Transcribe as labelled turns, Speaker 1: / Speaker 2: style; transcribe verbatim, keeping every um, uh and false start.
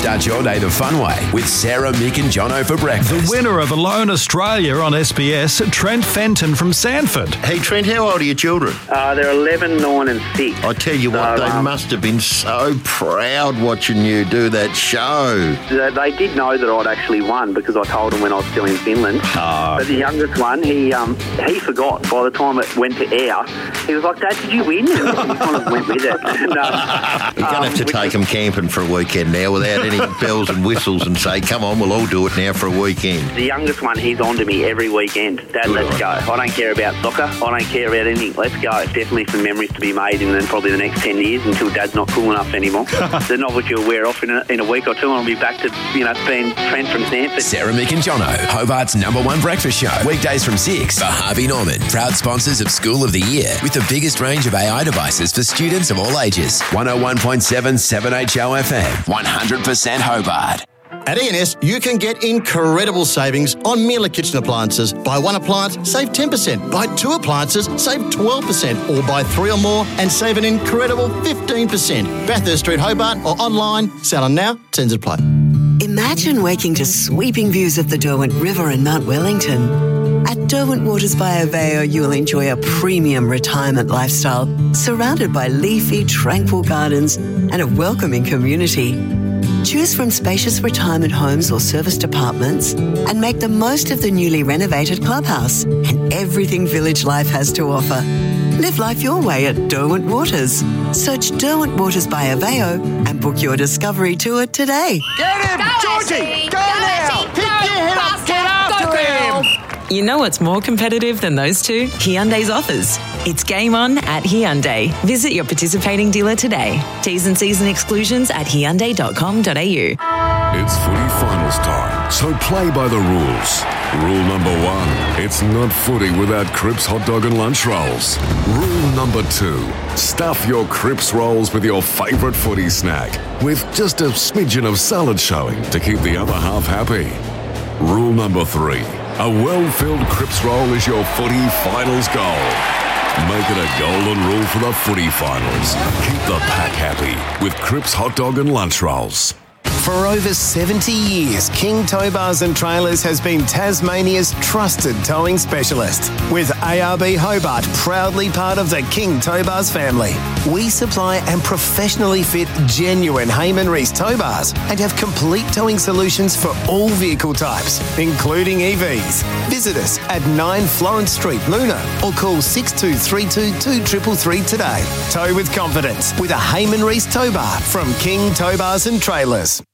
Speaker 1: Start your day the fun way with Sarah, Mick and Jono for breakfast.
Speaker 2: The winner of Alone Australia on S B S, Trent Fenton from Sanford.
Speaker 3: Hey, Trent, how old are your children?
Speaker 4: Uh, they're eleven, nine and six.
Speaker 3: I tell you what,
Speaker 4: So,
Speaker 3: they
Speaker 4: um,
Speaker 3: must have been so proud watching you do that show.
Speaker 4: They, they did know that I'd actually won because I told them when I was still in Finland.
Speaker 3: Oh.
Speaker 4: But the youngest one, he um, he forgot by the time it went to air. He was like, Dad, did you win? And he kind of went with it. And, um,
Speaker 3: You're going to have to
Speaker 4: um,
Speaker 3: take them camping for a weekend now without any bells and whistles and say, come on, we'll all do it now for a weekend.
Speaker 4: The youngest one, he's on to me every weekend. Dad,
Speaker 3: Good
Speaker 4: let's
Speaker 3: on.
Speaker 4: go. I don't care about soccer. I don't care about anything. Let's go. Definitely some memories to be made in the, probably the next ten years until Dad's not cool enough anymore. They're not what you'll wear off in a, in a week or two and I'll be back to, you know, being Trent from Sanford.
Speaker 1: Sarah, Mick and Jono, Hobart's number one breakfast show. Weekdays from six for Harvey Norman. Proud sponsors of School of the Year with the biggest range of A I devices for students of all ages. one oh one point seven seven H O F M. one hundred percent Hobart.
Speaker 5: At E N S, you can get incredible savings on Miele kitchen appliances. Buy one appliance, save ten percent. Buy two appliances, save twelve percent. Or buy three or more and save an incredible fifteen percent. Bathurst Street, Hobart or online. Sell on now, tens at play.
Speaker 6: Imagine waking to sweeping views of the Derwent River and Mount Wellington. At Derwent Waters by Aveo, you'll enjoy a premium retirement lifestyle surrounded by leafy, tranquil gardens and a welcoming community. Choose from spacious retirement homes or serviced apartments and make the most of the newly renovated clubhouse and everything village life has to offer. Live life your way at Derwent Waters. Search Derwent Waters by Aveo and book your discovery tour today.
Speaker 7: Get him! Georgie! Go, now! Pick your head up! Get after him!
Speaker 8: You know what's more competitive than those two? Hyundai's offers. It's game on at Hyundai. Visit your participating dealer today. T's and C's and exclusions at hyundai dot com dot a u.
Speaker 9: It's footy finals time, so play by the rules. Rule number one, it's not footy without Cripps hot dog and lunch rolls. Rule number two, stuff your Cripps rolls with your favourite footy snack, with just a smidgen of salad showing to keep the other half happy. Rule number three, a well-filled Cripps roll is your footy finals goal. Make it a golden rule for the footy finals. Keep the pack happy with Cripps hot dog and lunch rolls.
Speaker 10: For over seventy years, King Tow Bars and Trailers has been Tasmania's trusted towing specialist, with A R B Hobart proudly part of the King Tow Bars family. We supply and professionally fit genuine Heyman Reese tow bars and have complete towing solutions for all vehicle types, including E Vs. Visit us at nine Florence Street, Moona, or call six two three two, two three three three today. Tow with confidence with a Heyman Reese tow bar from King Tow Bars and Trailers.